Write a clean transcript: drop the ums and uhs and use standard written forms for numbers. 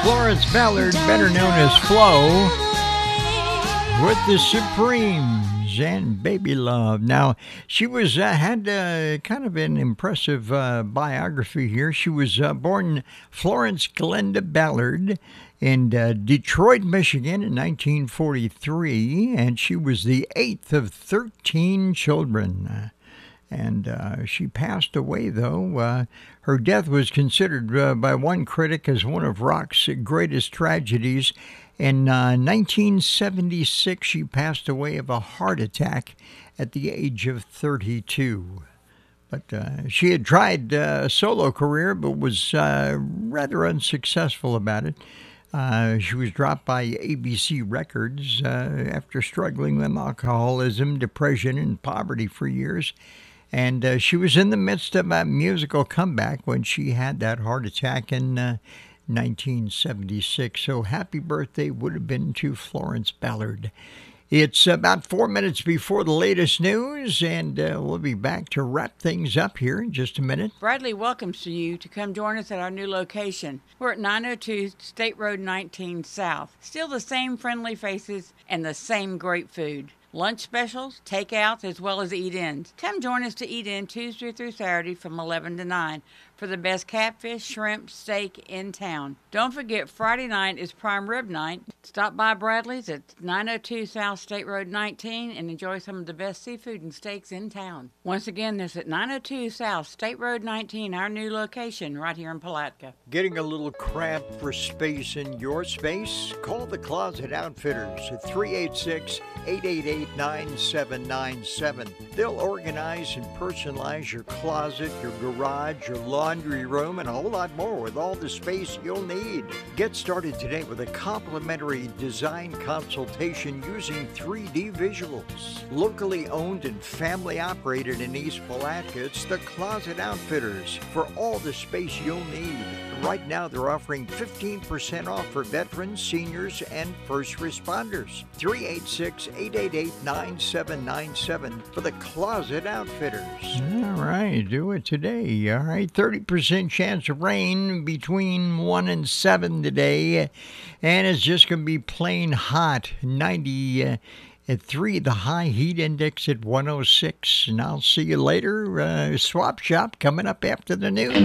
Florence Ballard, better known as Flo, with the Supremes and Baby Love. Now, she was had kind of an impressive biography here. She was born Florence Glenda Ballard in Detroit, Michigan in 1943, and she was the eighth of 13 children. And she passed away, though. Her death was considered by one critic as one of rock's greatest tragedies. In 1976, she passed away of a heart attack at the age of 32. But she had tried a solo career, but was rather unsuccessful about it. She was dropped by ABC Records after struggling with alcoholism, depression, and poverty for years. And she was in the midst of a musical comeback when she had that heart attack in 1976. So happy birthday would have been to Florence Ballard. It's about 4 minutes before the latest news, and we'll be back to wrap things up here in just a minute. Bradley welcomes you to come join us at our new location. We're at 902 State Road 19 South. Still the same friendly faces and the same great food. Lunch specials, takeouts, as well as eat-ins. Come join us to eat in Tuesday through Saturday from 11 to 9 for the best catfish, shrimp, steak in town. Don't forget, Friday night is prime rib night. Stop by Bradley's at 902 South State Road 19 and enjoy some of the best seafood and steaks in town. Once again, this at 902 South State Road 19, our new location right here in Palatka. Getting a little cramped for space in your space? Call the Closet Outfitters at 386-888-9797. They'll organize and personalize your closet, your garage, your laundry room, and a whole lot more with all the space you'll need. Get started today with a complimentary design consultation using 3D visuals. Locally owned and family operated in East Palatka, it's the Closet Outfitters for all the space you'll need. Right now, they're offering 15% off for veterans, seniors, and first responders. 386-888-9797 for the Closet Outfitters. All right, do it today. All right, 30% chance of rain between 1 and 7 today. And it's just going to be plain hot, 90 at 3, the high heat index at 106. And I'll see you later. Swap Shop coming up after the news.